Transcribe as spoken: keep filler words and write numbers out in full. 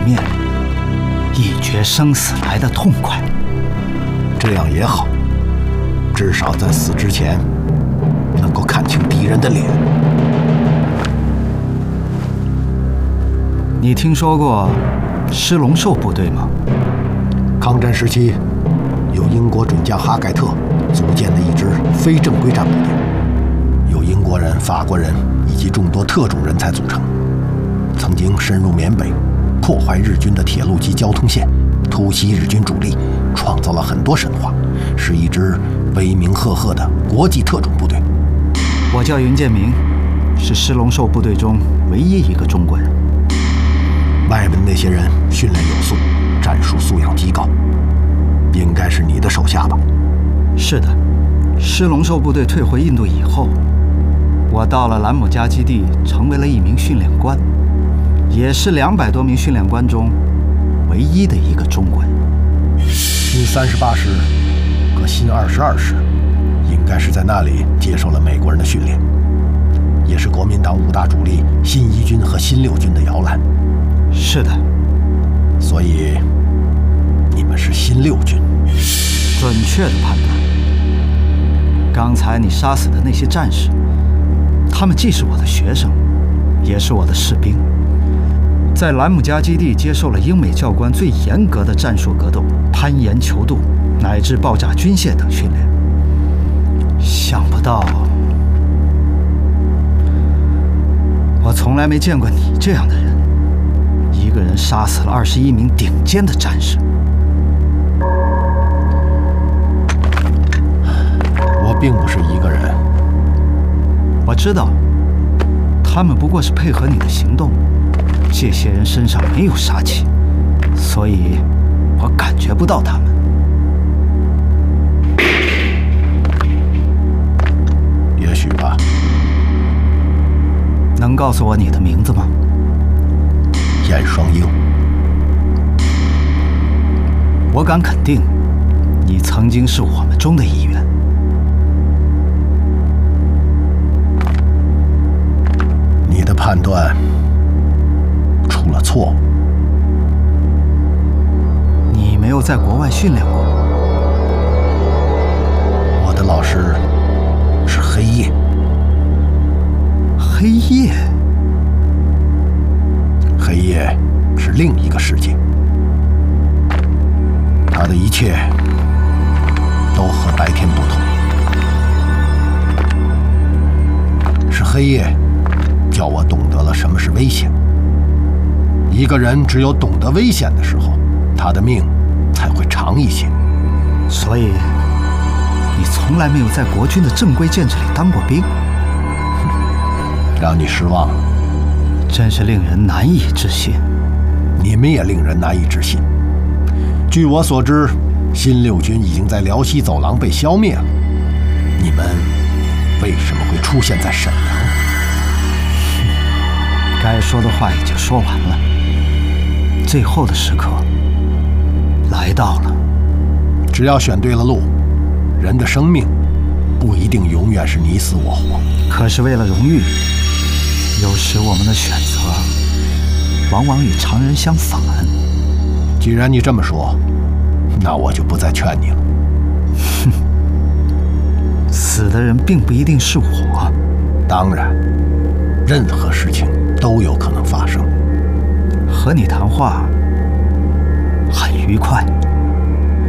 面，一决生死来得痛快。 这样也好，至少在死之前能够看清敌人的脸。 你听说过狮龙兽部队吗？ 抗战时期，由英国准将哈盖特组建的一支非正规战部队，由英国人、法国人以及众多特种人才组成，曾经深入缅北，破坏日军的铁路及交通线，突袭日军主力，创造了很多神话，是一支威名赫赫的国际特种部队。 我叫云建明，是狮龙兽部队中唯一一个中国人。 外面那些人训练有素，战术素养极高，应该是你的手下吧？ 是的，狮龙兽部队退回印度以后，我到了兰姆加基地，成为了一名训练官，也是两百多名训练官中唯一的一个中国人。 新三十八师和新二十二师应该是在那里接受了美国人的训练，也是国民党五大主力新一军和新六军的摇篮。 是的， 所以你们是新六军。 准确的判断。刚才你杀死的那些战士，他们既是我的学生，也是我的士兵，在兰姆加基地接受了英美教官最严格的战术格斗、攀岩、求渡乃至爆炸军械等训练。想不到，我从来没见过你这样的人，一个人杀死了二十一名顶尖的战士。 我并不是一个人。 我知道，他们不过是配合你的行动。这些人身上没有杀气，所以我感觉不到他们。 也许吧。 能告诉我你的名字吗？ 燕双鹰。 我敢肯定，你曾经是我们中的一员。 你的判断出了错误。 你没有在国外训练过？ 我的老师是黑夜。 黑夜？ 黑夜是另一个世界，他的一切都和白天不同。是黑夜叫我懂得了什么是危险。一个人只有懂得危险的时候，他的命才会长一些。 所以，你从来没有在国军的正规建制里当过兵？ 让你失望了， 真是令人难以置信。 你们也令人难以置信。据我所知，新六军已经在辽西走廊被消灭了。你们为什么会出现在沈阳？ 该说的话已经说完了，最后的时刻来到了。 只要选对了路，人的生命不一定永远是你死我活。 可是为了荣誉，有时我们的选择往往与常人相反。 既然你这么说，那我就不再劝你了。 哼，死的人并不一定是我。 当然，任何事情都有可能发生。 和你谈话很愉快。